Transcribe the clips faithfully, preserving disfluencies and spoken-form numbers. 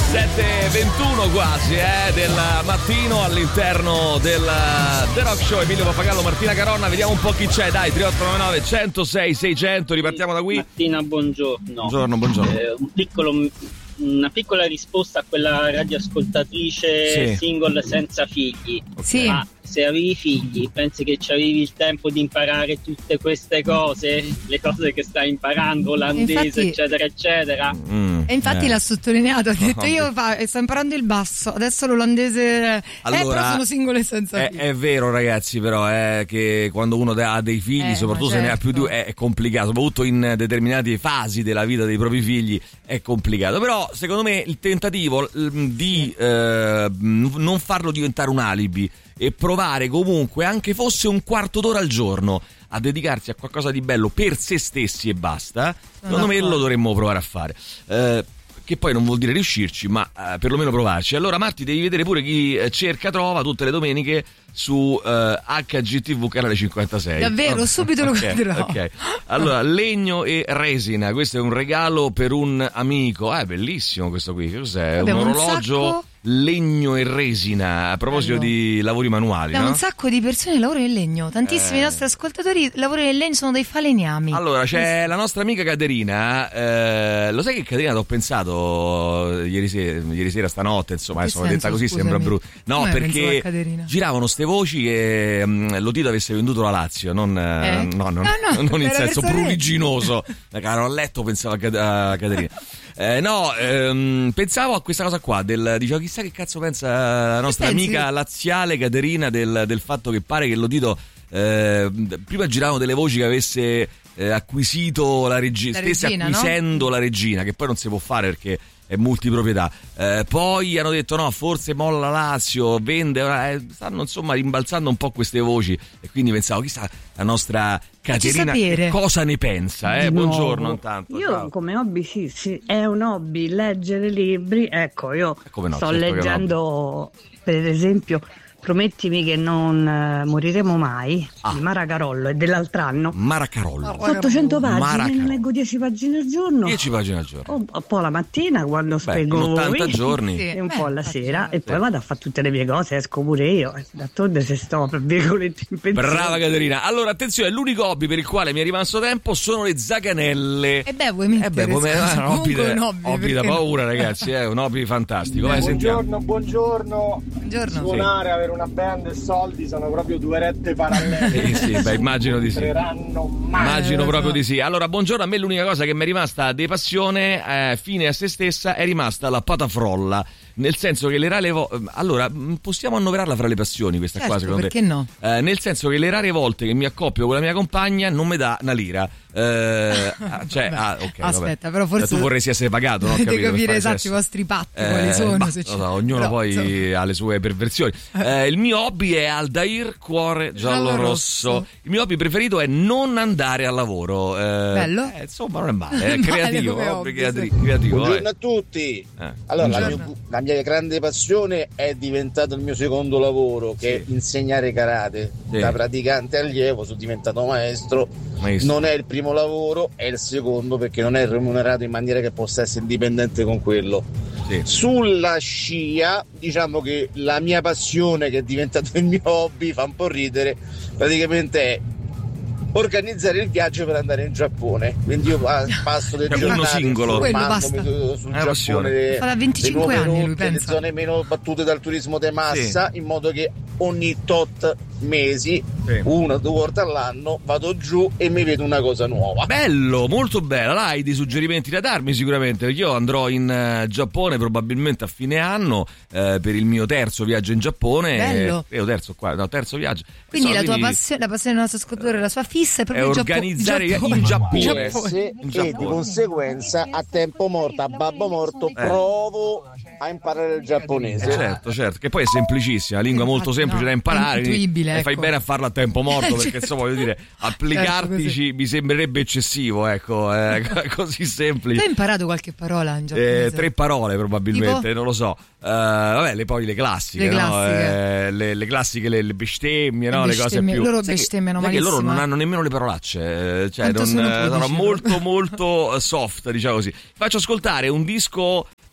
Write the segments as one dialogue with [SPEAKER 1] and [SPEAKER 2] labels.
[SPEAKER 1] sette e ventuno quasi eh, del mattino all'interno del The Rock Show. Emilio Pappagallo, Martina Caronna, vediamo un po' chi c'è, dai. Tre otto nove nove uno zero sei sei zero zero, ripartiamo da qui.
[SPEAKER 2] Martina, buongiorno.
[SPEAKER 1] Buongiorno, buongiorno.
[SPEAKER 2] Eh, un piccolo, una piccola risposta a quella radioascoltatrice sì. single senza figli.
[SPEAKER 3] Sì.
[SPEAKER 2] Ma se avevi figli, pensi che ci avevi il tempo di imparare tutte queste cose? Le cose che stai imparando, olandese, infatti, eccetera, eccetera.
[SPEAKER 3] Mm, e infatti eh. l'ha sottolineato, ha detto io fa, sto imparando il basso, adesso l'olandese, allora, eh, però sono singole senza
[SPEAKER 1] è,
[SPEAKER 3] figli.
[SPEAKER 1] È vero, ragazzi, però è che quando uno ha dei figli, eh, soprattutto certo. se ne ha più di è, è complicato, soprattutto in determinate fasi della vita dei propri figli è complicato. Però secondo me il tentativo di eh, non farlo diventare un alibi e provare comunque, anche fosse un quarto d'ora al giorno, a dedicarsi a qualcosa di bello per se stessi e basta, secondo me lo dovremmo provare a fare. Eh, che poi non vuol dire riuscirci, ma eh, perlomeno provarci. Allora Marti, devi vedere pure chi cerca trova tutte le domeniche su eh, H G T V canale cinquantasei.
[SPEAKER 3] Davvero?
[SPEAKER 1] Oh,
[SPEAKER 3] subito lo
[SPEAKER 1] okay,
[SPEAKER 3] vedrò.
[SPEAKER 1] Ok. Allora, legno e resina, questo è un regalo per un amico. Ah, è bellissimo questo qui. Che cos'è?
[SPEAKER 3] Abbiamo
[SPEAKER 1] un orologio
[SPEAKER 3] un sacco...
[SPEAKER 1] legno e resina. A proposito Bello. di lavori manuali,
[SPEAKER 3] da
[SPEAKER 1] no?
[SPEAKER 3] un sacco di persone che lavorano in legno. Tantissimi eh. nostri ascoltatori lavorano in legno, sono dei falegnami.
[SPEAKER 1] Allora, c'è la nostra amica Caterina. Eh, lo sai che Caterina t'ho pensato ieri sera, ieri sera stanotte, insomma, adesso detta così scusami. Sembra brutto. No,
[SPEAKER 3] Come
[SPEAKER 1] perché giravano ste voci che um, Lotito avesse venduto la Lazio, non,
[SPEAKER 3] eh?
[SPEAKER 1] no, non,
[SPEAKER 3] no, no,
[SPEAKER 1] non in senso
[SPEAKER 3] persone...
[SPEAKER 1] pruriginoso. Caro, a letto pensavo a Caterina. Eh, no, ehm, pensavo a questa cosa qua, del, dicevo, chissà che cazzo pensa la nostra amica laziale Caterina del, del fatto che pare che Lotito eh, prima giravano delle voci che avesse eh, acquisito la regina, stesse
[SPEAKER 3] regina,
[SPEAKER 1] acquisendo
[SPEAKER 3] no?
[SPEAKER 1] la regina, che poi non si può fare perché è multiproprietà. Eh, poi hanno detto no, forse molla la Lazio, vende, eh, stanno insomma rimbalzando un po' queste voci e quindi pensavo chissà la nostra Caterina che cosa ne pensa, eh? Buongiorno intanto.
[SPEAKER 4] Io
[SPEAKER 1] ciao.
[SPEAKER 4] Come hobby sì, sì, è un hobby leggere libri, ecco io
[SPEAKER 1] no,
[SPEAKER 4] sto
[SPEAKER 1] certo
[SPEAKER 4] leggendo per esempio Promettimi che non uh, moriremo mai ah. di Mara Carollo, è dell'altro anno.
[SPEAKER 1] Mara Carollo.
[SPEAKER 4] ottocento pagine,
[SPEAKER 1] Mara
[SPEAKER 4] ne leggo dieci pagine al giorno.
[SPEAKER 1] dieci pagine al giorno.
[SPEAKER 4] Un, un po' la mattina quando
[SPEAKER 1] Beh,
[SPEAKER 4] spiego
[SPEAKER 1] ottanta
[SPEAKER 4] voi.
[SPEAKER 1] giorni.
[SPEAKER 4] Sì. E un
[SPEAKER 3] Beh,
[SPEAKER 4] po' la sera
[SPEAKER 3] certo.
[SPEAKER 4] e poi vado a fare tutte le mie cose, esco pure io. D'altronde se sto per virgolette in pensione.
[SPEAKER 1] Brava Caterina. Allora attenzione, l'unico hobby per il quale mi è rimasto tempo sono le zaganelle.
[SPEAKER 3] E beh, vuoi mettere?
[SPEAKER 1] Eh beh, come,
[SPEAKER 3] scusa,
[SPEAKER 1] un hobby,
[SPEAKER 3] un
[SPEAKER 1] da,
[SPEAKER 3] hobby,
[SPEAKER 1] hobby da paura, ragazzi, è eh, un hobby fantastico. Vai,
[SPEAKER 5] buongiorno, buongiorno.
[SPEAKER 3] Buongiorno.
[SPEAKER 5] Suonare,
[SPEAKER 1] sì.
[SPEAKER 5] avere una band e soldi sono proprio due rette parallele.
[SPEAKER 1] Sì, sì, beh, immagino di sì. Immagino proprio di sì. Allora, buongiorno, a me l'unica cosa che mi è rimasta di passione, eh, fine a se stessa, è rimasta la patafrolla. Nel senso che le rare volte, allora possiamo annoverarla fra le passioni questa
[SPEAKER 3] certo,
[SPEAKER 1] qua secondo
[SPEAKER 3] perché
[SPEAKER 1] te?
[SPEAKER 3] no?
[SPEAKER 1] Eh, nel senso che le rare volte che mi accoppio con la mia compagna non mi dà una lira. Eh, cioè, ah, okay,
[SPEAKER 3] aspetta,
[SPEAKER 1] vabbè.
[SPEAKER 3] però forse
[SPEAKER 1] tu vorresti essere pagato, no?
[SPEAKER 3] dovete
[SPEAKER 1] Capito,
[SPEAKER 3] capire esatto
[SPEAKER 1] sesso.
[SPEAKER 3] i vostri patti
[SPEAKER 1] eh,
[SPEAKER 3] quali sono.
[SPEAKER 1] bah,
[SPEAKER 3] Se
[SPEAKER 1] no, no, ognuno
[SPEAKER 3] però,
[SPEAKER 1] poi
[SPEAKER 3] insomma.
[SPEAKER 1] ha le sue perversioni. Eh, il mio hobby è Aldair Cuore Giallo Rosso. Il mio hobby preferito è non andare al lavoro. Eh,
[SPEAKER 3] Bello?
[SPEAKER 1] Eh, insomma, non è male, è creativo.
[SPEAKER 3] Male
[SPEAKER 1] hobby,
[SPEAKER 3] hobby,
[SPEAKER 1] creativo,
[SPEAKER 3] sì.
[SPEAKER 1] creativo
[SPEAKER 6] Buongiorno
[SPEAKER 1] vai.
[SPEAKER 6] a tutti.
[SPEAKER 1] Eh,
[SPEAKER 6] allora, la
[SPEAKER 1] buongiorno.
[SPEAKER 6] mia, la mia grande passione è diventato il mio secondo lavoro, che
[SPEAKER 1] sì.
[SPEAKER 6] è insegnare karate. Sì. Da praticante allievo sono diventato maestro. maestro. Non è il primo lavoro, è il secondo, perché non è remunerato in maniera che possa essere indipendente con quello. Sì. Sulla scia, diciamo che la mia passione, che è diventato il mio hobby, fa un po' ridere, praticamente è organizzare il viaggio per andare in Giappone. Quindi io passo le giornate
[SPEAKER 1] singolo
[SPEAKER 6] informandomi sul
[SPEAKER 1] è
[SPEAKER 6] Giappone,
[SPEAKER 3] fa da venticinque anni lui,
[SPEAKER 6] le
[SPEAKER 3] pensa.
[SPEAKER 6] zone meno battute dal turismo di massa, sì. in modo che ogni tot mesi, sì. una o due volte all'anno, vado giù e mi vedo una cosa nuova.
[SPEAKER 1] Bello, molto bello. Là hai dei suggerimenti da darmi sicuramente, perché io andrò in uh, Giappone probabilmente a fine anno uh, per il mio terzo viaggio in Giappone.
[SPEAKER 3] Bello.
[SPEAKER 1] Eh, terzo qua, no, terzo viaggio.
[SPEAKER 3] Quindi
[SPEAKER 1] so,
[SPEAKER 3] la
[SPEAKER 1] quindi
[SPEAKER 3] tua passione, la passione del nostro ascoltatore, la sua fissa è proprio
[SPEAKER 1] è organizzare in Giappone, in Giappone.
[SPEAKER 6] Giappone. In Giappone. E di conseguenza a tempo morto, a babbo morto, eh. provo a imparare il giapponese.
[SPEAKER 1] Eh certo, certo, che poi è semplicissima, lingua molto semplice no, da imparare, quindi, ecco. E fai bene a farla a tempo morto, perché insomma voglio dire, applicartici certo, mi sembrerebbe eccessivo, ecco, eh, così semplice.
[SPEAKER 3] Tu hai imparato qualche parola in giapponese?
[SPEAKER 1] Eh, tre parole probabilmente, tipo? Non lo so. Uh, vabbè, le poi le classiche,
[SPEAKER 3] le
[SPEAKER 1] no?
[SPEAKER 3] classiche,
[SPEAKER 1] eh, le, le, classiche le, le bestemmie,
[SPEAKER 3] le
[SPEAKER 1] no?
[SPEAKER 3] bestemmie.
[SPEAKER 1] Le cose più.
[SPEAKER 3] Loro bestemmiano
[SPEAKER 1] malissimo. Perché loro non
[SPEAKER 3] eh?
[SPEAKER 1] hanno nemmeno le parolacce, cioè non,
[SPEAKER 3] sono,
[SPEAKER 1] sono molto molto soft, diciamo così. Faccio ascoltare un disco uh,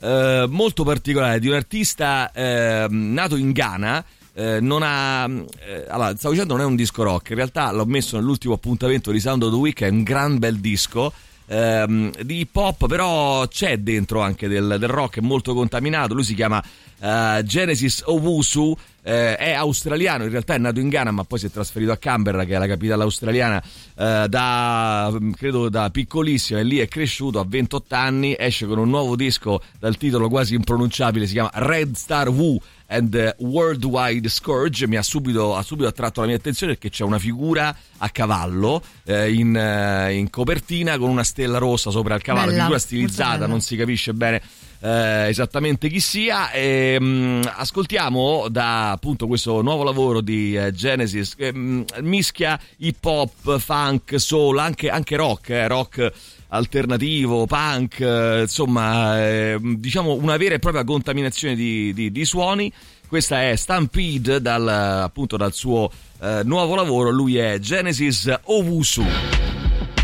[SPEAKER 1] eh, molto particolare di un artista eh, nato in Ghana. Eh, non ha eh, allora stavo dicendo non è un disco rock, in realtà l'ho messo nell'ultimo appuntamento di Sound of the Week, è un gran bel disco ehm, di hip hop, però c'è dentro anche del, del rock, è molto contaminato. Lui si chiama uh, Genesis Owusu, eh, è australiano, in realtà è nato in Ghana ma poi si è trasferito a Canberra, che è la capitale australiana, eh, da credo da piccolissimo, e lì è cresciuto. A ventotto anni esce con un nuovo disco dal titolo quasi impronunciabile, si chiama Red Star Woo and Worldwide Scourge. Mi ha subito, ha subito attratto la mia attenzione perché c'è una figura a cavallo eh, in, eh, in copertina con una stella rossa sopra il cavallo, bella, figura stilizzata, non si capisce bene eh, esattamente chi sia. E, mh, ascoltiamo da appunto questo nuovo lavoro di eh, Genesis, che mh, mischia hip hop, funk, soul, anche, anche rock, eh, rock alternativo, punk, eh, insomma eh, diciamo una vera e propria contaminazione di, di, di suoni. Questa è Stampede dal, appunto dal suo eh, nuovo lavoro. Lui è Genesis Owusu.